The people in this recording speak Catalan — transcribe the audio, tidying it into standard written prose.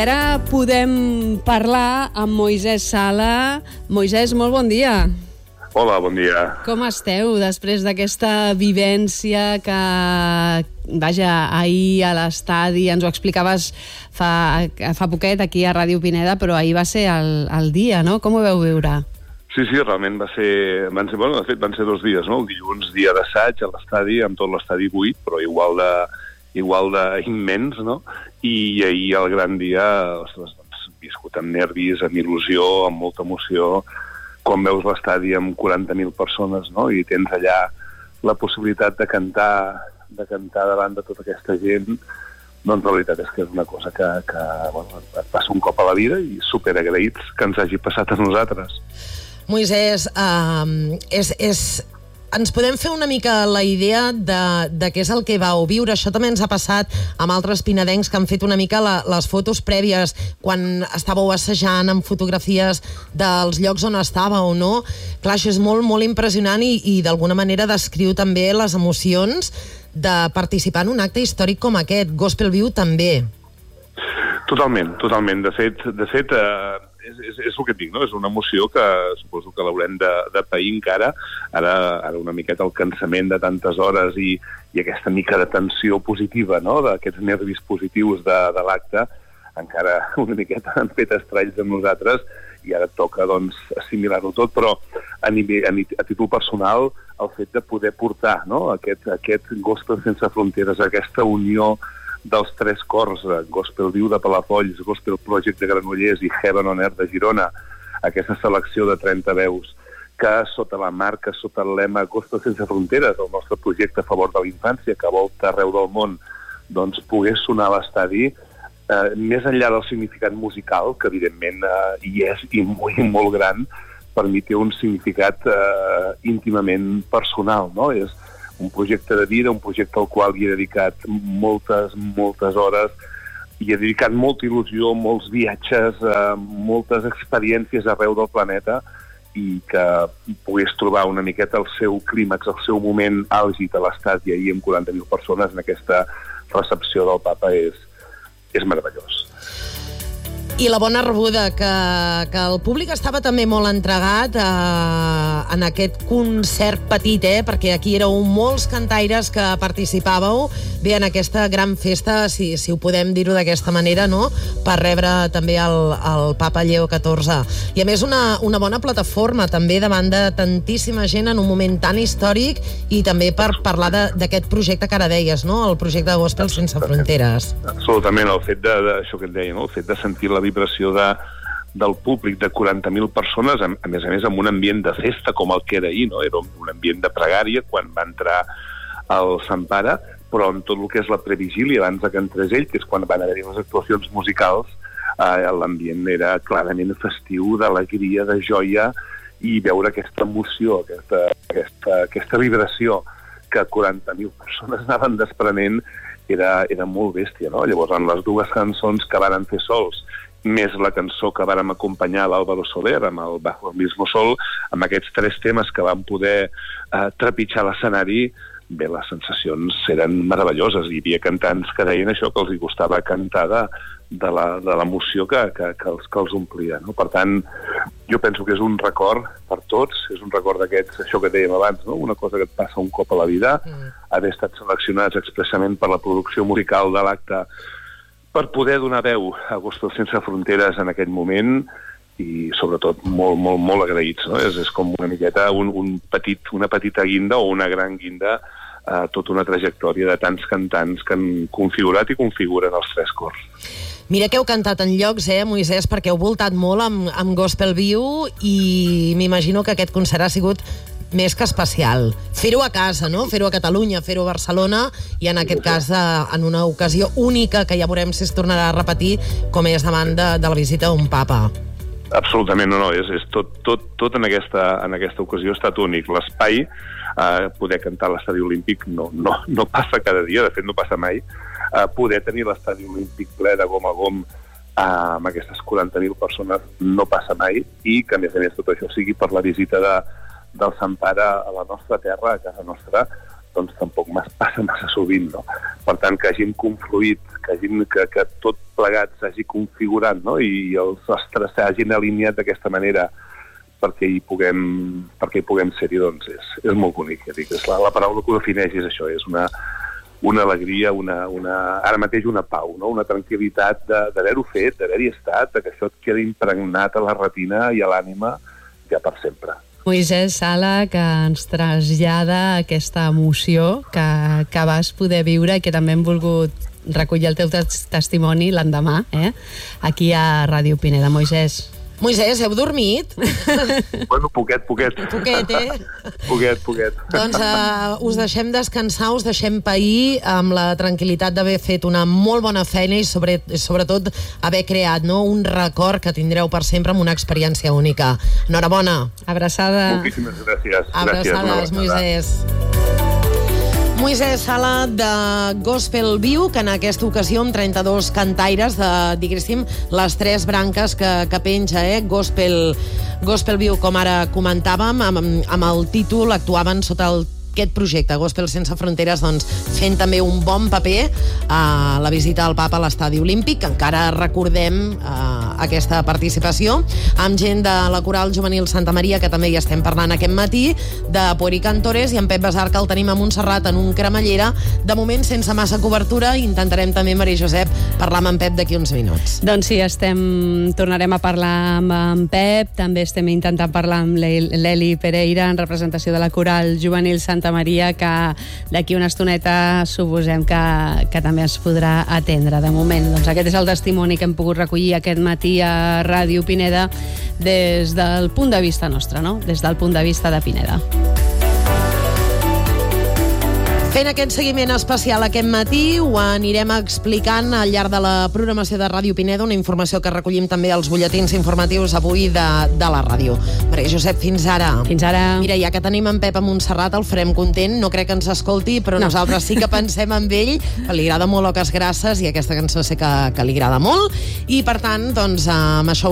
Ara podem parlar amb Moisès Sala. Moisès, molt bon dia. Hola, bon dia. Com esteu després d'aquesta vivència que, vaja, ahir a l'estadi, ens ho explicaves fa poquet aquí a Ràdio Pineda, però ahir va ser el dia, no? Com ho vau viure? Sí, realment van ser 2 dies, no? El dilluns, dia d'assaig a l'estadi, amb tot l'estadi buit, però igual d'immens, no? I ahir el gran dia, ostres, viscut amb nervis, amb il·lusió, amb molta emoció, quan veus l'estadi amb 40.000 persones, no? I tens allà la possibilitat de cantar davant de tota aquesta gent, doncs la veritat és que és una cosa que et passa un cop a la vida i superagraïts que ens hagi passat a nosaltres. Moisès, ens podem fer una mica la idea de què és el que vau viure. Això també ens ha passat amb altres pinedencs que han fet una mica les fotos prèvies quan estàveu assajant amb fotografies dels llocs on estàveu, no? Clar, això és molt, molt impressionant i d'alguna manera descriu també les emocions de participar en un acte històric com aquest. Gospel Viu també. Totalment. De fet, és el que et dic, no? És una emoció que suposo que l'haurem de pair encara. Ara una miqueta el cansament de tantes hores i aquesta mica de tensió positiva, no? D'aquests nervis positius de l'acte, encara una miqueta han fet estralls amb nosaltres i ara toca, doncs, assimilar-ho tot, però a títol personal el fet de poder portar, no? Aquest Gospel Sense Fronteres, aquesta unió dels 3 cors, Gospel Viu de Palafolls, Gospel Project de Granollers i Heaven on Earth de Girona, aquesta selecció de 30 veus que sota la marca, sota el lema Gospel Sense Fronteres, el nostre projecte a favor de la infància que volta arreu del món, doncs pogués sonar a l'estadi, més enllà del significat musical, que evidentment hi és i molt gran, per mi té un significat íntimament personal, no? És un projecte de vida, un projecte al qual hi he dedicat moltes hores, hi he dedicat molta il·lusió, molts viatges, moltes experiències arreu del planeta i que pogués trobar una miqueta el seu clímax, el seu moment àlgid a l'estadi ahir amb 40.000 persones en aquesta recepció del Papa és meravellós. I la bona rebuda, que el públic estava també molt entregat en aquest concert petit, perquè aquí éreu molts cantaires que participàveu bé en aquesta gran festa, si ho podem dir-ho d'aquesta manera, no? Per rebre també el Papa Lleó XIV. I a més una bona plataforma també davant de tantíssima gent en un moment tan històric i també per parlar d'aquest projecte que ara deies, no? El projecte de Gospel Sense Fronteres. Absolutament, el fet això que et deia, no? El fet de sentir la vibració del públic de 40.000 persones, a més amb un ambient de festa com el que era ahir, no? Era un ambient de pregària quan va entrar el Sant Pare, però amb tot el que és la previgília abans que entrés ell, que és quan van haver-hi les actuacions musicals, l'ambient era clarament festiu, d'alegria, de joia, i veure aquesta emoció, aquesta vibració que 40.000 persones anaven desprenent era molt bèstia, no? Llavors, en les 2 cançons que varen fer sols, més la cançó que vàrem acompanyar l'Álvaro Soler, amb el Bajo el Mismo Sol, amb aquests 3 temes que van poder trepitjar l'escenari, bé, les sensacions eren meravelloses. Hi havia cantants que deien això, que els gustava cantar de l'emoció que els omplia, no? Per tant, jo penso que és un record per tots, és un record d'aquests, això que dèiem abans, no? Una cosa que et passa un cop a la vida, haver estat seleccionats expressament per la producció musical de l'acte per poder donar veu a Gospel Sense Fronteres en aquest moment i, sobretot, molt agraïts, no? És com una miqueta una petita guinda o una gran guinda a tota una trajectòria de tants cantants que han configurat i configuren els 3 cors. Mira que heu cantat en llocs, Moisès, perquè heu voltat molt amb Gospel Viu i m'imagino que aquest concert ha sigut més que especial. Fer-ho a casa, no? Fer-ho a Catalunya, fer-ho a Barcelona i en aquest cas en una ocasió única que ja veurem si es tornarà a repetir, com és davant de la visita d'un papa. Absolutament, no. És tot en aquesta ocasió ha estat únic. L'espai, poder cantar a l'Estadi Olímpic no passa cada dia, de fet no passa mai. Poder tenir l'Estadi Olímpic ple de gom a gom amb aquestes 40.000 persones no passa mai i que, a més tot això sigui per la visita del Sant Pare a la nostra terra, a casa nostra, doncs tampoc passa massa sovint, no? Per tant, que hagin confluït que tot plegat s'hagi configurat, no? I els astres s'hagin alineat d'aquesta manera perquè hi puguem ser-hi, doncs és molt bonic. Ja dic, la paraula que ho defineix és això, és una alegria, ara mateix una pau, no? Una tranquil·litat d'haver-ho fet, d'haver-hi estat, que això et quedi impregnat a la retina i a l'ànima ja per sempre. Moisès Sala, que ens trasllada aquesta emoció que vas poder viure i que també hem volgut recollir el teu testimoni l'endemà, aquí a Ràdio Pineda. Moisès, heu dormit? Bueno, poquet. Poquet, Poquet. Doncs us deixem descansar, us deixem pair amb la tranquil·litat d'haver fet una molt bona feina i sobretot haver creat, no, un record que tindreu per sempre amb una experiència única. Enhorabona. Abraçada. Moltíssimes gràcies. Abraçades, Moisès. Moisès Sala de Gospel Viu, que en aquesta ocasió amb 32 cantaires de, diguéssim, les 3 branques que penja, Gospel Viu, com ara comentàvem, amb el títol actuaven sota aquest projecte, Gospel Sense Fronteres, doncs, fent també un bon paper a la visita del Papa a l'Estadi Olímpic. Encara recordem aquesta participació amb gent de la Coral Juvenil Santa Maria, que també hi estem parlant aquest matí, de Pueri Cantores, i en Pep Basar, que el tenim a Montserrat en un cremallera, de moment sense massa cobertura. Intentarem també, Maria Josep, parlar amb en Pep d'aquí uns minuts. Doncs sí, tornarem a parlar amb en Pep, també estem intentant parlar amb l'Eli Pereira en representació de la Coral Juvenil Santa Maria, que d'aquí una estoneta suposem que també es podrà atendre. De moment, doncs aquest és el testimoni que hem pogut recollir aquest matí a Ràdio Pineda des del punt de vista nostre, no? Des del punt de vista de Pineda. Fent aquest seguiment especial aquest matí, ho anirem explicant al llarg de la programació de Ràdio Pineda, una informació que recollim també als butlletins informatius avui de la ràdio. Maria Josep, fins ara. Fins ara. Mira, ja que tenim en Pep a Montserrat, el farem content. No crec que ens escolti, però nosaltres sí que pensem en ell, que li agrada molt Oques Grasses, i aquesta cançó sé que li agrada molt. I, per tant, doncs, amb això